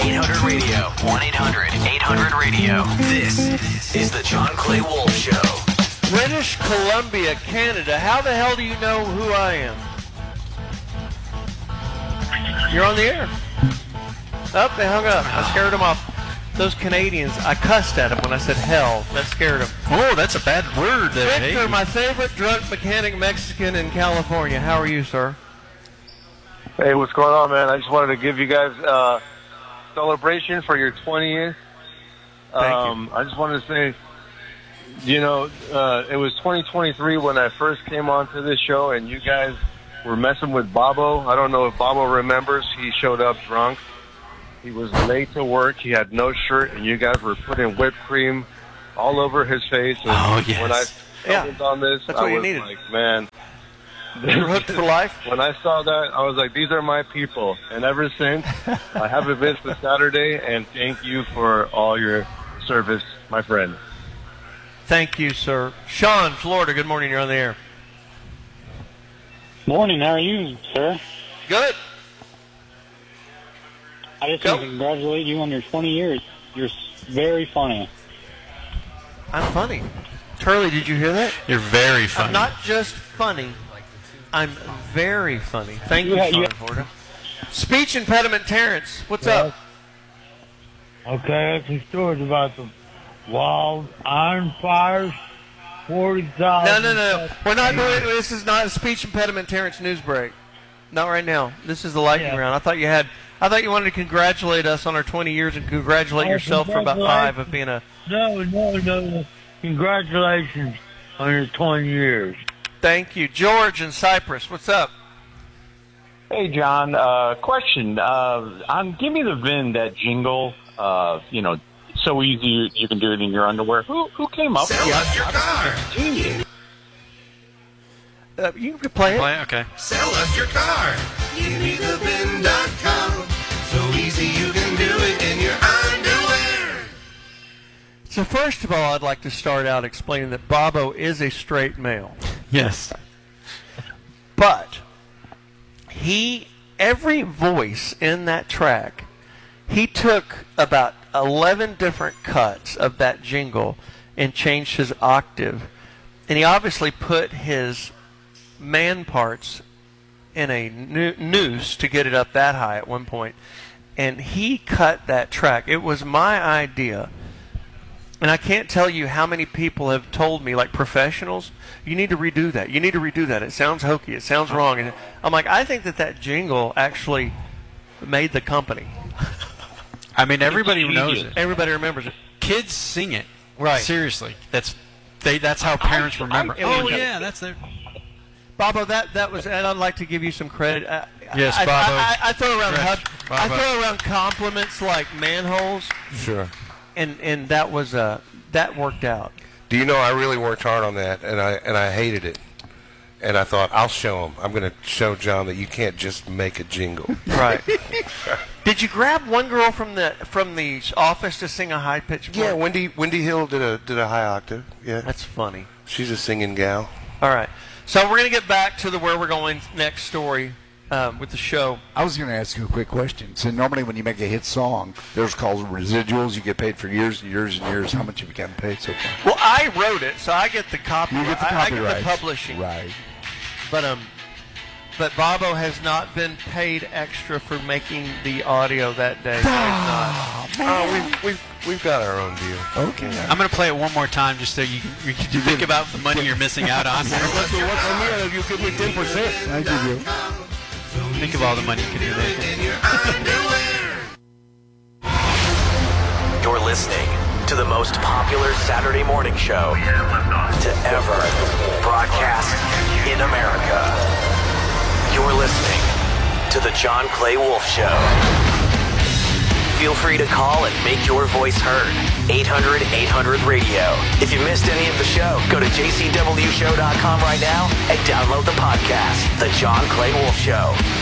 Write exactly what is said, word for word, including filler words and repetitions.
eight hundred radio. one eight hundred eight hundred radio. This is the John Clay Wolf Show. British Columbia, Canada. How the hell do you know who I am? You're on the air. Oh, they hung up. I scared them off. Those Canadians, I cussed at them when I said hell. That scared them. Oh, that's a bad word there. Victor, hey. my favorite drunk mechanic Mexican in California. How are you, sir? Hey, what's going on, man? I just wanted to give you guys a uh, celebration for your twentieth. Thank um, you. I just wanted to say, you know, uh, it was twenty twenty-three when I first came onto this show, and you guys were messing with Bobo. I don't know if Bobo remembers. He showed up drunk. He was late to work. He had no shirt, and you guys were putting whipped cream all over his face. And oh, yes. When I yeah. stumbled on this, That's I what you was needed. like, man. You're hooked for life? When I saw that, I was like, these are my people. And ever since, I haven't missed a Saturday, and thank you for all your service, my friend. Thank you, sir. Sean, Florida, good morning. You're on the air. Morning. How are you, sir? Good. I just Go. want to congratulate you on your twenty years. You're very funny. I'm funny. Turley, did you hear that? You're very funny. I'm not just funny. I'm very funny. Thank you, Yeah, Sean, yeah. Florida. Speech impediment Terrence, what's up? Okay, that's a story about the wild iron fires, forty thousand. No, no, no. We're not doing this. Is not a speech impediment Terrence news break. Not right now. This is the lightning Yeah. round. I thought you had. I thought you wanted to congratulate us on our twenty years and congratulate Oh, yourself for about congratulations. five of being a. No, no, no. Congratulations on your twenty years. Thank you, George in Cyprus. What's up? Hey, John. Uh, question. Uh, on Give Me the V I N, that jingle, uh, you know, so easy you, you can do it in your underwear. Who who came up with Sell that? us your car. Genius. Uh, you can play it. Play? Okay. Sell us your car. Give me the vin dot com. So easy you can do it in your underwear. So first of all, I'd like to start out explaining that Bobo is a straight male. Yes. But he, every voice in that track, he took about eleven different cuts of that jingle and changed his octave. And he obviously put his man parts in a no- noose to get it up that high at one point. And he cut that track. It was my idea. And I can't tell you how many people have told me, like professionals, you need to redo that. You need to redo that. It sounds hokey. It sounds wrong. And I'm like, I think that that jingle actually made the company. I mean, everybody It's knows genius. it. Everybody remembers it. Kids sing it. Right. Seriously. That's they. That's how parents remember. I- oh, I- yeah, that's their... Bobo, that, that was, and I'd like to give you some credit. I, Yes, I, Bobo. I, I, I throw around Correct. hub, I Bobo. throw around compliments like manholes, Sure. and, and that was uh, that worked out. Do you know I really worked hard on that, and I and I hated it, and I thought I'll show him. I'm going to show John that you can't just make a jingle. Right. Did you grab one girl from the from the office to sing a high pitched? Yeah, Wendy Wendy Hill did a did a high octave. Yeah, That's funny. she's a singing gal. All right. So we're going to get back to the where we're going next story um, with the show. I was going to ask you a quick question. So normally when you make a hit song, there's called residuals. You get paid for years and years and years. How much have you gotten paid so far? Well, I wrote it, so I get the copy. You get the I, I copyright. get the publishing. Right. But um, but Bobo has not been paid extra for making the audio that day. So he's not. Oh, we've we've we've got our own deal. Okay. I'm going to play it one more time just so you can, you can think about the money you're missing out on. What's the what's the deal? You give me ten percent. I give you. Think of all the money you could do there. In your underwear. You're listening to the most popular Saturday morning show to ever broadcast in America. You're listening to the John Clay Wolf Show. Feel free to call and make your voice heard. eight hundred eight hundred radio. If you missed any of the show, go to j c w show dot com right now and download the podcast, The John Clay Wolf Show.